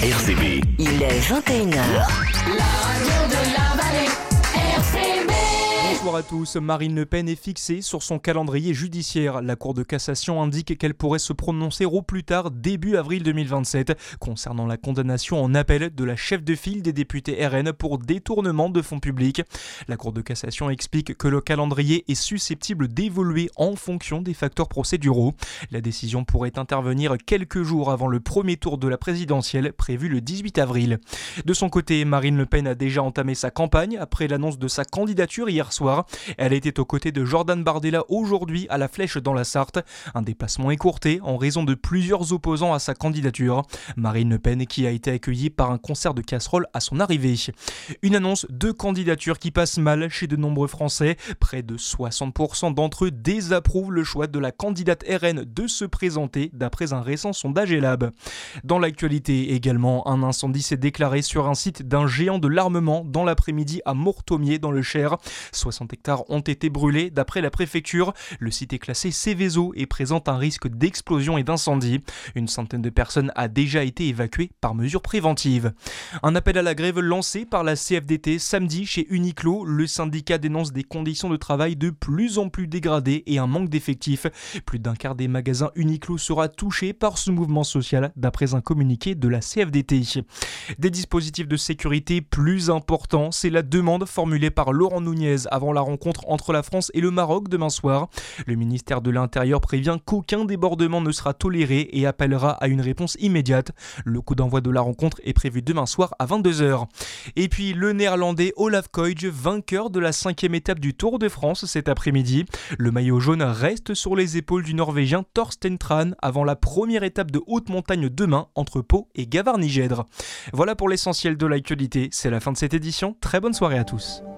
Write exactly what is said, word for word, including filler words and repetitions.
R C B. Il est vingt et une heures. La radio de la vallée, R C B. Bonsoir à tous. Marine Le Pen est fixée sur son calendrier judiciaire. La Cour de cassation indique qu'elle pourrait se prononcer au plus tard début avril deux mille vingt-sept concernant la condamnation en appel de la chef de file des députés R N pour détournement de fonds publics. La Cour de cassation explique que le calendrier est susceptible d'évoluer en fonction des facteurs procéduraux. La décision pourrait intervenir quelques jours avant le premier tour de la présidentielle prévu le dix-huit avril. De son côté, Marine Le Pen a déjà entamé sa campagne après l'annonce de sa candidature hier soir. Elle était aux côtés de Jordan Bardella aujourd'hui à la Flèche dans la Sarthe. Un déplacement écourté en raison de plusieurs opposants à sa candidature. Marine Le Pen qui a été accueillie par un concert de casseroles à son arrivée. Une annonce de candidature qui passe mal chez de nombreux Français. Près de soixante pour cent d'entre eux désapprouvent le choix de la candidate R N de se présenter d'après un récent sondage Elab. Dans l'actualité également, un incendie s'est déclaré sur un site d'un géant de l'armement dans l'après-midi à Mortomier dans le Cher. soixante hectares ont été brûlés d'après la préfecture. Le site est classé Céveso et présente un risque d'explosion et d'incendie. Une centaine de personnes a déjà été évacuée par mesure préventive. Un appel à la grève lancé par la C F D T samedi chez Uniqlo. Le syndicat dénonce des conditions de travail de plus en plus dégradées et un manque d'effectifs. Plus d'un quart des magasins Uniqlo sera touché par ce mouvement social d'après un communiqué de la C F D T. Des dispositifs de sécurité plus importants, c'est la demande formulée par Laurent Nunez avant la rencontre entre la France et le Maroc demain soir. Le ministère de l'Intérieur prévient qu'aucun débordement ne sera toléré et appellera à une réponse immédiate. Le coup d'envoi de la rencontre est prévu demain soir à vingt-deux heures. Et puis le néerlandais Olaf Koij, vainqueur de la cinquième étape du Tour de France cet après-midi. Le maillot jaune reste sur les épaules du Norvégien Thorsten Tran avant la première étape de haute montagne demain entre Pau et Gavarnie-Gèdre. Voilà pour l'essentiel de l'actualité. C'est la fin de cette édition. Très bonne soirée à tous.